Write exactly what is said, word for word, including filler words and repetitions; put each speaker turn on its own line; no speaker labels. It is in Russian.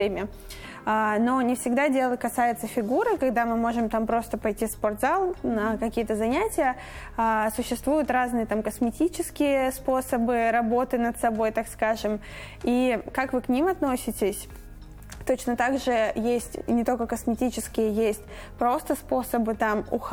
время. Но не всегда дело касается фигуры, когда мы можем там просто пойти в спортзал на какие-то занятия. Существуют разные там косметические способы работы над собой, так скажем. И как вы к ним относитесь? Точно так же есть не только косметические, есть просто способы там ухаживания.